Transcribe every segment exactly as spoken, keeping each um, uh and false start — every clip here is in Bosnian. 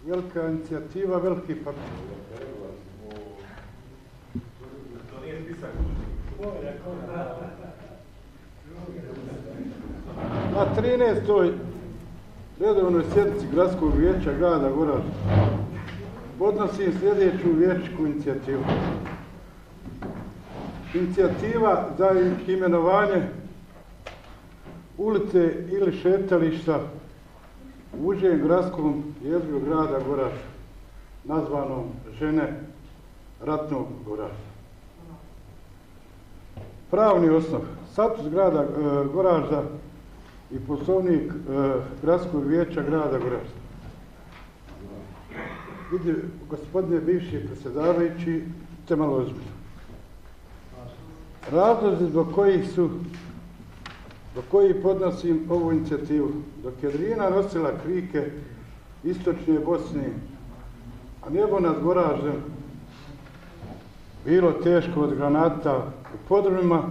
velika inicijativa, veliki papir. To nije spisak. Na trinaestoj redovnoj sjednici Gradskog vijeća grada Goražda podnosim sljedeću vijećku inicijativu. Inicijativa za imenovanje ulice ili šetališta u užem gradskom jezgru grada Goražda, nazvanom Žene ratnog Goražda. Pravni osnov, status grada e, Goražda i poslovnik e, Gradskog vijeća grada Goražda. Vidi, gospodine bivši predsjedavajući, te malo ozbiljno. Razlozi zbog kojih su, zbog kojih podnosim ovu inicijativu. Dok je Drina nosila krike istočne Bosne, a nebo nad Goraždem bilo teško od granata u podrumima,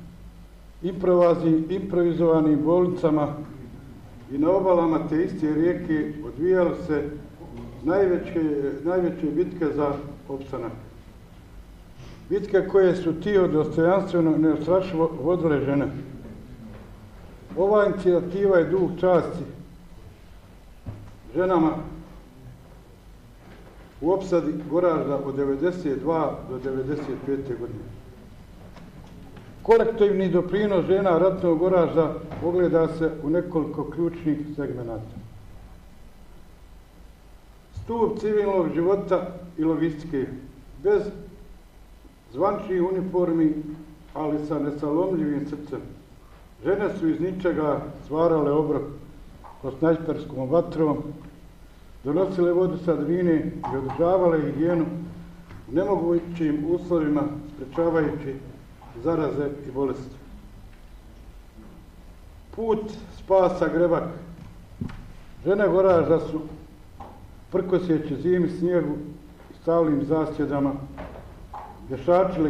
improvizovanim bolnicama i na obalama te iste rijeke odvijale se najveće, najveće bitke za opstanak. Bitke koje su tio dostojanstveno i neustrašivo vodile žene. Ova inicijativa je dug časti ženama u opsadi Goražda od devedeset dva do devedeset pete godine. Kolektivni doprinos žena ratnog Goražda ogleda se u nekoliko ključnih segmenata. Stup civilnog života i logistike, bez zvančnih uniformi, ali sa nesalomljivim srcem. Žene su iz ničega stvarale obrok pod snajperskom vatrom, donosile vodu sa Drine i održavale higijenu u nemogućim uslovima, sprečavajući zaraze i bolesti. Put spasa Grebak. Žene Goražda su, prkosjeći zimi snijegu i stalnim zasjedama, pješačile